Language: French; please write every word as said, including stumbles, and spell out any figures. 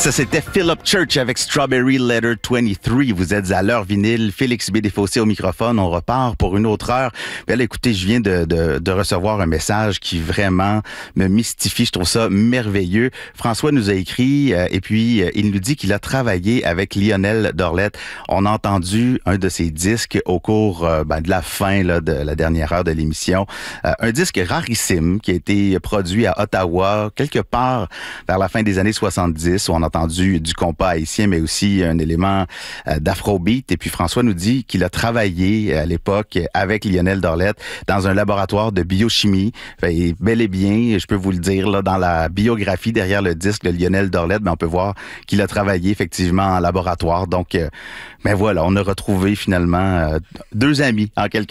Ça, c'était Philip Church avec Strawberry Letter vingt-trois. Vous êtes à l'heure vinyle. Félix B. Desfossés au microphone. On repart pour une autre heure. Bien, là, écoutez, je viens de, de, de recevoir un message qui vraiment me mystifie. Je trouve ça merveilleux. François nous a écrit euh, et puis euh, il nous dit qu'il a travaillé avec Lionel Dorlett. On a entendu un de ses disques au cours euh, ben, de la fin là, de la dernière heure de l'émission. Euh, un disque rarissime qui a été produit à Ottawa, quelque part vers la fin des années soixante-dix, où on a entendu du compas haïtien, mais aussi un élément euh, d'afrobeat. Et puis François nous dit qu'il a travaillé à l'époque avec Lionel Dorlett dans un laboratoire de biochimie. Fait, bel et bien, je peux vous le dire, là, dans la biographie derrière le disque de Lionel Dorlett, ben, on peut voir qu'il a travaillé effectivement en laboratoire. Donc, euh, ben voilà, on a retrouvé finalement euh, deux amis en quelque